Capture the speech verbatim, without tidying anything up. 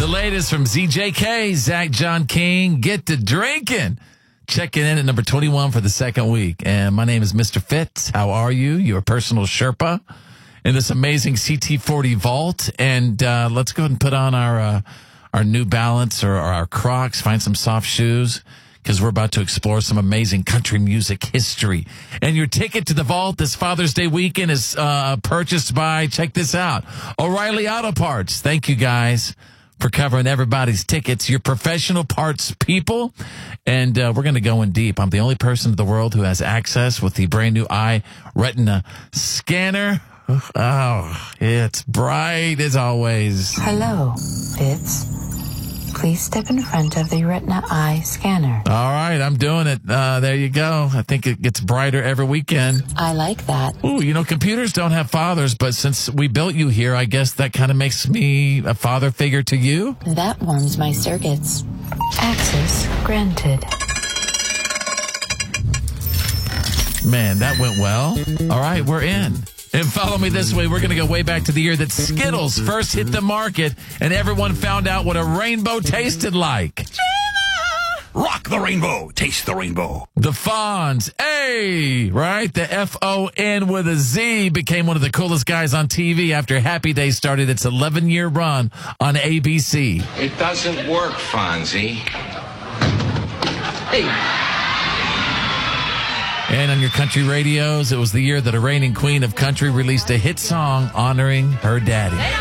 The latest from Z J K, Zach John King. Get to drinking. Checking in at number twenty-one for the second week. And my name is Mister Fitz. How are you? Your personal Sherpa in this amazing C T forty vault. And uh, let's go ahead and put on our uh, our New Balance or, or our Crocs. Find some soft shoes because we're about to explore some amazing country music history. And your ticket to the vault this Father's Day weekend is uh, purchased by, check this out, O'Reilly Auto Parts. Thank you, guys, for covering everybody's tickets. You're professional parts people, and uh, we're going to go in deep. I'm the only person in the world who has access with the brand new Eye Retina scanner. Oh, it's bright as always. Hello, Fitz. Please step in front of the Retina Eye scanner. All right, I'm doing it. Uh, there you go. I think it gets brighter every weekend. I like that. Ooh, you know, computers don't have fathers, but since we built you here, I guess that kind of makes me a father figure to you. That warms my circuits. Access granted. Man, that went well. All right, we're in. And follow me this way. We're going to go way back to the year that Skittles first hit the market and everyone found out what a rainbow tasted like. Rock the rainbow. Taste the rainbow. The Fonz, A, right? The F O N with a Z became one of the coolest guys on T V after Happy Days started its eleven-year run on A B C. It doesn't work, Fonzie. Hey. And on your country radios, it was the year that a reigning queen of country released a hit song honoring her daddy.